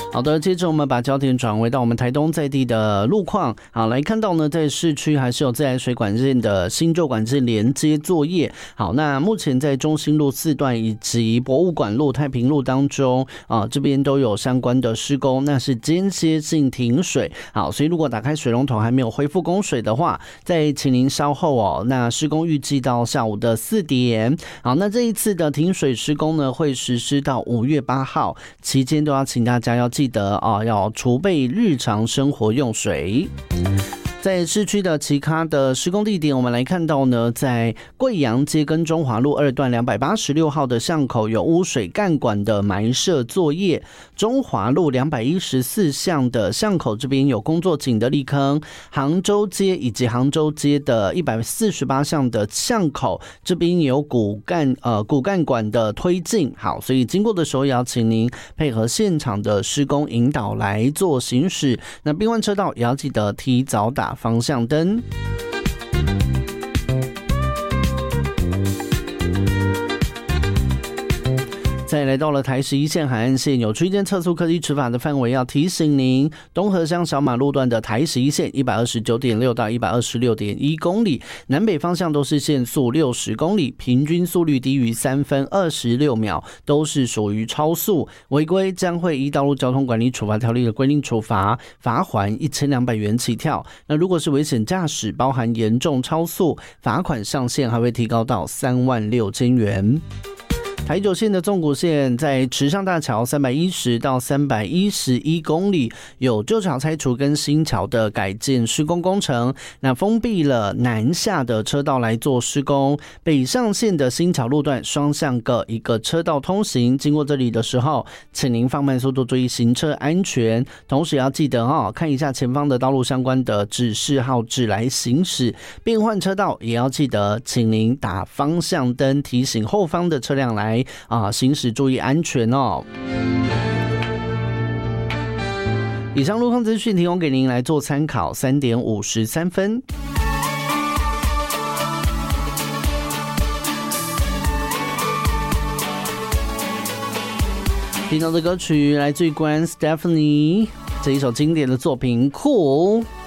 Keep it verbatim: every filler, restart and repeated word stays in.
好的，接着我们把焦点转回到我们台东在地的路况。好，来看到呢，在市区还是有自来水管线的新旧管线连接作业。好，那目前在中兴路四段以及博物馆路、太平路当中啊，这边都有相关的施工，那是间歇性停水。好，所以如果打开水龙头还没有恢复供水的话，再请您稍后哦。那施工预计到下午的四点。好，那这一次的停水施工呢，会实施到五月八号，期间都要请大家要记得啊，要储备日常生活用水。在市区的其他的施工地点，我们来看到呢，在贵阳街跟中华路二段两百八十六号的巷口有污水干管的埋设作业，中华路两百一十四巷的巷口这边有工作井的立坑，杭州街以及杭州街的一百四十八巷的巷口这边有骨干呃骨干管的推进。好，所以经过的时候也要请您配合现场的施工引导来做行驶。那变换车道也要记得提早打方向灯。再来到了台十一线海岸线有区间测速科技执法的范围，要提醒您，东河乡小马路段的台十一线一百二十九点六到一百二十六点一公里，南北方向都是限速六十公里，平均速率低于三分二十六秒，都是属于超速，违规将会依道路交通管理处罚条例的规定处罚，罚锾一千两百元起跳。那如果是危险驾驶，包含严重超速，罚款上限还会提高到三万六千元。台九线的纵谷线在池上大桥三百一十到三百一十一公里有旧桥拆除跟新桥的改建施工工程，那封闭了南下的车道来做施工。北上线的新桥路段双向各一个车道通行，经过这里的时候请您放慢速度，注意行车安全，同时要记得哦，看一下前方的道路相关的指示号志来行驶。变换车道也要记得请您打方向灯，提醒后方的车辆来啊，行驶注意安全哦。以上路况资讯提供给您来做参考。三点五十三分。听到的歌曲来自于 Gwen Stefani 这一首经典的作品《Cool》。